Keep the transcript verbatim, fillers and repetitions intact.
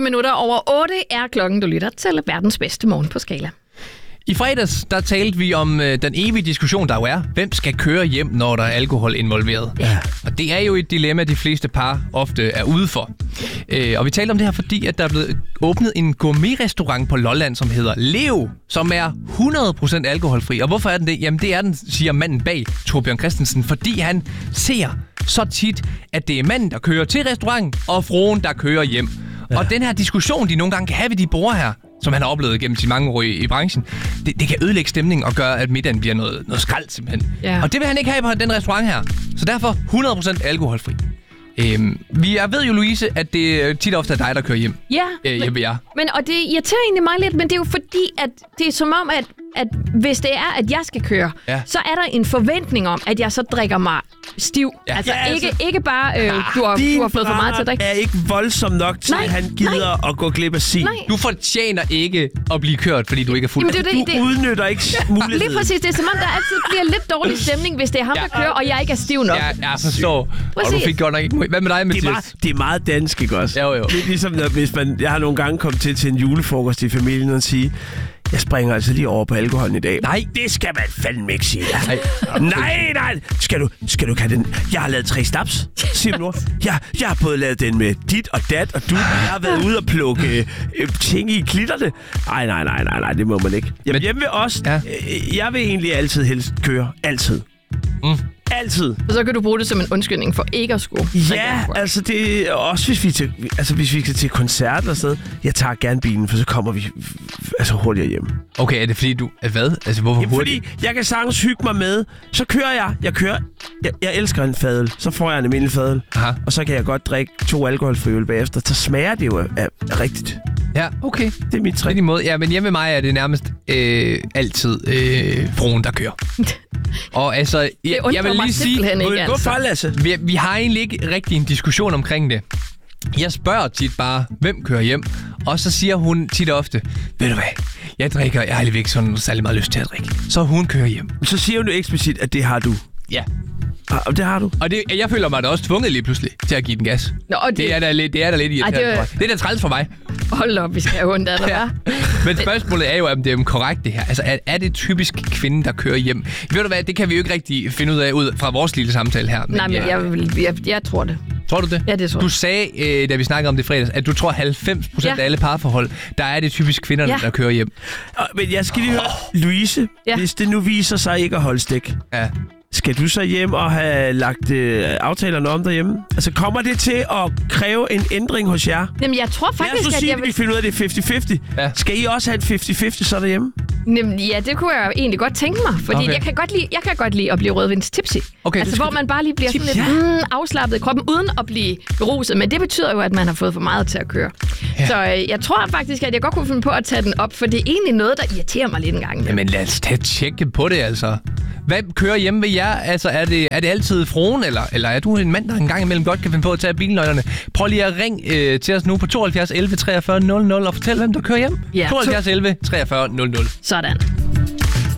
minutter over otte er klokken, du lytter til verdens bedste morgen på Skala. I fredags, der talte vi om øh, den evige diskussion, der jo er, hvem skal køre hjem, når der er alkohol involveret. Ja. Og det er jo et dilemma, de fleste par ofte er ude for. Øh, og vi talte om det her, fordi at der er blevet åbnet en gourmet-restaurant på Lolland, som hedder Leo, som er hundrede procent alkoholfri. Og hvorfor er den det? Jamen det er den, siger manden bag, Torbjørn Christensen, fordi han ser så tit, at det er manden, der kører til restauranten, og fruen, der kører hjem. Ja. Og den her diskussion, de nogle gange kan have ved de borde her, som han har oplevet gennem sine mange år i, i branchen, det, det kan ødelægge stemningen og gøre, at middagen bliver noget, noget skrald simpelthen. Ja. Og det vil han ikke have på den restaurant her. Så derfor hundrede procent alkoholfri. Øhm, vi, jeg ved jo, Louise, at det tit ofte er dig, der kører hjem. Ja. Øh, jeg ved jeg. Men, og det irriterer egentlig mig lidt, men det er jo fordi, at det er som om, at, at hvis det er, at jeg skal køre, ja. så er der en forventning om, at jeg så drikker mig stiv. Ja. Altså, ja, altså ikke, ikke bare, øh, du, har, du har fået for meget til at drikke. er ikke voldsom nok til, nej, at han gider nej. at gå glip af sin. Nej. Du fortjener ikke at blive kørt, fordi du ikke er fuld. Jamen, det er Du det, det. udnytter ikke muligheden. Lige præcis. Det er som om, der altid bliver lidt dårlig stemning, hvis det er ham, Ja. der kører, og jeg ikke er stiv nok. Ja, jeg forstår. Og du Præcis. fik godt nok ikke... Hvad med dig, Det er, Mathias? meget, det er meget dansk, ikke også? Jo, jo. Det er ligesom, når, hvis man... Jeg har nogle gange kommet til til en julefrokost i familien og sige, jeg springer altså lige over på alkoholen i dag. Nej. Det skal man fandme ikke sige. Nej. Nej, nej. Skal du, skal du have den? Jeg har lavet tre snaps, siger mor. Jeg, jeg har både lavet den med dit og dat, og du jeg har været ude og plukke øh, ting i klitterne. Nej, nej, nej, nej, nej, det må man ikke. Jamen, Men, hjemme ved os, ja. øh, jeg vil egentlig altid helst køre. Altid. Mm. Altid. Og så kan du bruge det som en undskyldning for ikke at skulle. Ja, altså det også hvis vi til, altså hvis vi skal til koncert eller sådan. Jeg tager gerne bilen, for så kommer vi altså hurtigere hjem. Okay, er det fordi du... Hvad? Altså, hvorfor Jamen, hurtigt? fordi jeg kan sagtens hygge mig med. Så kører jeg. Jeg kører. Jeg, jeg elsker en fadøl. Så får jeg en almindelig fadøl. Aha. Og så kan jeg godt drikke to alkoholfri øl bagefter. Så smager det jo af, af, af rigtigt. Ja, okay. Det er mit På trick. din måde. Ja, men hjemme med mig er det nærmest øh, altid øh, fruen, der kører. Og altså, jeg, Det undrer jeg vil mig lige sige... simpelthen ikke, altså. Hvorfor, Lasse? Vi, vi har egentlig ikke rigtig en diskussion omkring det. Jeg spørger tit bare, hvem kører hjem? Og så siger hun tit og ofte, ved du hvad, jeg drikker, jeg har lige ikke sådan særlig meget lyst til at drikke. Så hun kører hjem. Så siger hun jo eksplicit, at det har du. Ja. Og det har du. Og det, jeg føler mig da også tvunget lige pludselig til at give den gas. Nå, og det, Det er da lidt, det er da lidt irriterende Ej, det- for mig. Det er da træls for mig. hold op, vi skal have ondt af dig, Ja. hva'? Men spørgsmålet er jo, om det er korrekt det her. Altså, er, er det typisk kvinden, der kører hjem? Ved du hvad, det kan vi jo ikke rigtig finde ud af ud fra vores lille samtale her. Nej, men ja. jeg, vil- jeg, jeg tror det. Tror du det? Ja, det tror Du jeg. sagde, øh, da vi snakkede om det i fredags, at du tror halvfems procent Ja. af alle parforhold, der er det typisk kvinderne, Ja. der kører hjem. Og, men jeg skal lige høre, Louise, Ja. hvis det nu viser sig ikke at holde stik, Ja. skal du så hjem og have lagt øh, aftalerne om derhjemme? Altså, kommer det til at kræve en ændring hos jer? Jamen, jeg tror Lad os faktisk, nu at sige, jeg at vi vil... finder ud af, at det er halvtreds halvtreds. Ja. Skal I også have et halvtreds halvtreds så derhjemme? Jamen, ja, det kunne jeg egentlig godt tænke mig, fordi Okay. jeg kan godt lide, jeg kan godt lide at blive rødvinstipsy. Okay, Altså, det skal hvor man bare lige bliver sådan Tips, lidt mm, afslappet i kroppen, uden at blive beruset. Men det betyder jo, at man har fået for meget til at køre. Ja. Så øh, jeg tror faktisk, at jeg godt kunne finde på at tage den op, for det er egentlig noget, der irriterer mig lidt en gang. Jamen lad os tage tjekke på det, altså. Hvad kører hjemme ved jer? Altså, er det, er det altid fruen, eller, eller er du en mand, der en gang imellem godt kan finde på at tage bilnøglerne? Prøv lige at ringe øh, til os nu på tooghalvfjerds elleve treogfyrre nul nul og fortæl, hvem der kører hjem. Ja, tooghalvfjerds elleve treogfyrre nul nul. Sådan.